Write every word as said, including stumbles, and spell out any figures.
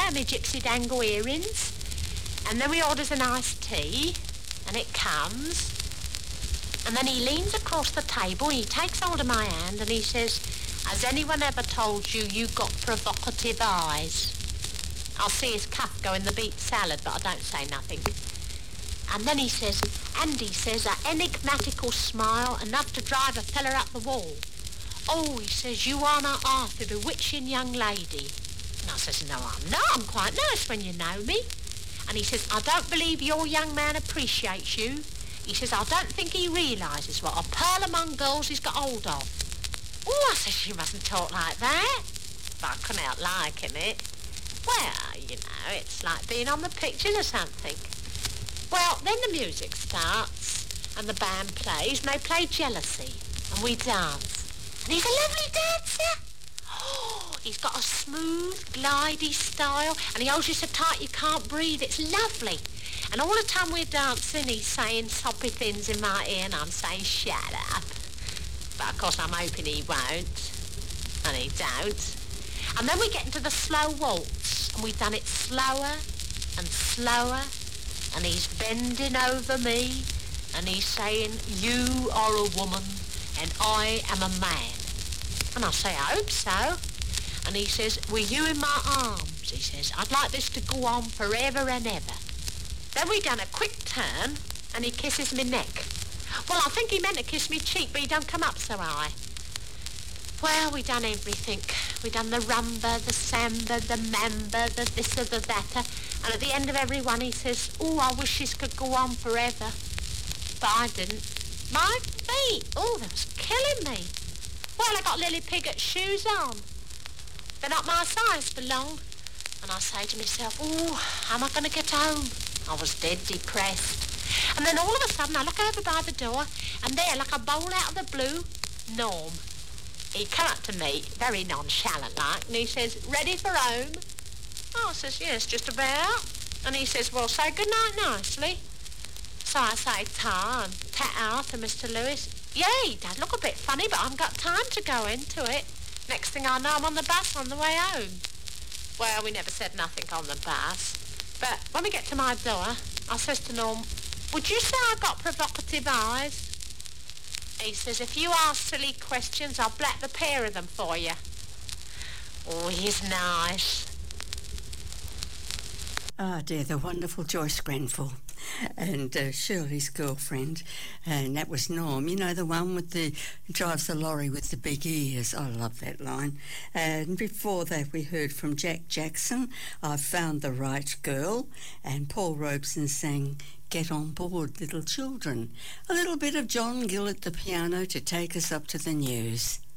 wear my gypsy dangle earrings. And then we orders an iced tea, and it comes. And then he leans across the table, he takes hold of my hand, and he says, has anyone ever told you you got provocative eyes? I'll see his cuff go in the beet salad, but I don't say nothing. And then he says, and he says, an enigmatical smile, enough to drive a fella up the wall. Oh, he says, you are not half a bewitching young lady. And I says, no, I'm not. I'm quite nice when you know me. And he says, I don't believe your young man appreciates you. He says, I don't think he realises what a pearl among girls he's got hold of. Oh, I says, you mustn't talk like that. But I couldn't help liking it. Well, you know, it's like being on the pictures or something. Well, then the music starts, and the band plays, and they play Jealousy, and we dance. And he's a lovely dancer. Oh, he's got a smooth, glidey style, and he holds you so tight you can't breathe. It's lovely. And all the time we're dancing, he's saying soppy things in my ear, and I'm saying, shut up. But, of course, I'm hoping he won't. And he don't. And then we get into the slow waltz, and we've done it slower and slower, and he's bending over me, and he's saying, you are a woman, and I am a man. And I say, I hope so. And he says, with you in my arms, he says, I'd like this to go on forever and ever. Then we done a quick turn, and he kisses me neck. Well, I think he meant to kiss me cheek, but he don't come up so high. Well, we done everything. We done the rumba, the samba, the mamba, the this or the that. And at the end of every one, he says, oh, I wish this could go on forever. But I didn't. My feet, oh, they was killing me. Well, I got Lily Piggott shoes on. They're not my size for long. And I say to myself, oh, how am I going to get home? I was dead depressed. And then all of a sudden, I look over by the door, and there, like a bowl out of the blue, Norm. He come up to me, very nonchalant-like, and he says, ready for home? Oh, I says, yes, just about. And he says, well, say goodnight nicely. So I say ta and ta-ta to Mister Lewis. Yeah, he does look a bit funny, but I haven't got time to go into it. Next thing I know, I'm on the bus on the way home. Well, we never said nothing on the bus. But when we get to my door, I says to Norm, would you say I got provocative eyes? He says, if you ask silly questions, I'll black the pair of them for you. Oh, he's nice. Ah, dear, the wonderful Joyce Grenfell and uh, Shirley's girlfriend, and that was Norm. You know, the one with the drives the lorry with the big ears. I love that line. And before that, we heard from Jack Jackson, I Found the Right Girl, and Paul Robeson sang Get On Board, Little Children. A little bit of John Gill at the piano to take us up to the news.